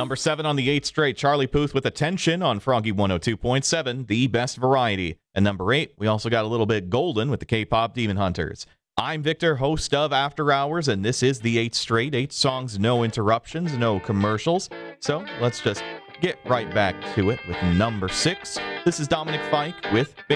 Number 7 on the 8th straight, Charlie Puth with Attention on Froggy 102.7, the best variety. And number 8, we also got a little bit golden with the K-pop Demon Hunters. I'm Victor, host of After Hours, and this is the 8th straight, 8 songs, no interruptions, no commercials. So let's just get right back to it with number 6. This is Dominic Fike with